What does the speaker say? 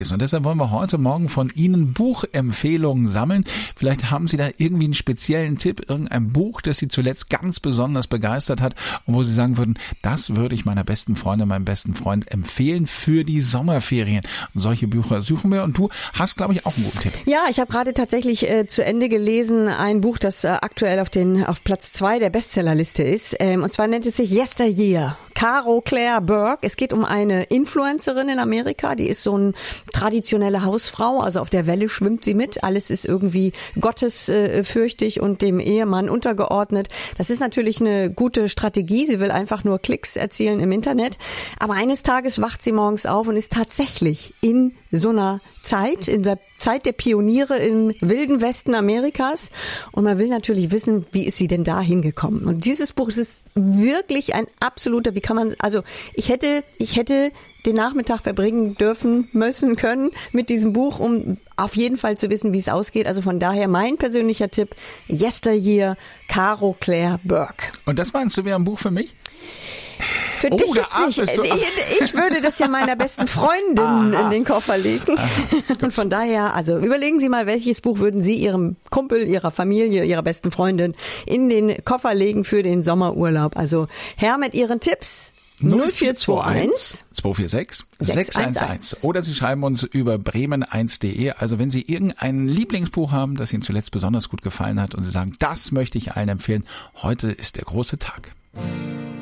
Und deshalb wollen wir heute Morgen von Ihnen Buchempfehlungen sammeln. Vielleicht haben Sie da irgendwie einen speziellen Tipp, irgendein Buch, das Sie zuletzt ganz besonders begeistert hat und wo Sie sagen würden, das würde ich meiner besten Freundin, meinem besten Freund empfehlen für die Sommerferien. Und solche Bücher suchen wir und du hast, glaube ich, auch einen guten Tipp. Ja, ich habe gerade tatsächlich zu Ende gelesen ein Buch, das aktuell auf Platz 2 der Bestsellerliste ist. Und zwar nennt es sich Yesteryear. Caro Claire Burke. Es geht um eine Influencerin in Amerika, die ist so eine traditionelle Hausfrau, also auf der Welle schwimmt sie mit. Alles ist irgendwie gottesfürchtig und dem Ehemann untergeordnet. Das ist natürlich eine gute Strategie. Sie will einfach nur Klicks erzielen im Internet. Aber eines Tages wacht sie morgens auf und ist tatsächlich in so einer Zeit, in der Zeit der Pioniere im wilden Westen Amerikas. Und man will natürlich wissen, wie ist sie denn da hingekommen? Und dieses Buch ist wirklich ein absoluter, ich hätte den Nachmittag verbringen dürfen, müssen, können mit diesem Buch, um auf jeden Fall zu wissen, wie es ausgeht. Also von daher mein persönlicher Tipp, Yesteryear, Caro Claire Burke. Und das meinst du, wäre ein Buch für mich? Für dich jetzt nicht. Ich würde das ja meiner besten Freundin in den Koffer legen. Und von daher, also überlegen Sie mal, welches Buch würden Sie Ihrem Kumpel, Ihrer Familie, Ihrer besten Freundin in den Koffer legen für den Sommerurlaub. Also her mit Ihren Tipps. 0421 246 611. Oder Sie schreiben uns über bremen1.de. Also wenn Sie irgendein Lieblingsbuch haben, das Ihnen zuletzt besonders gut gefallen hat und Sie sagen, das möchte ich allen empfehlen, heute ist der große Tag.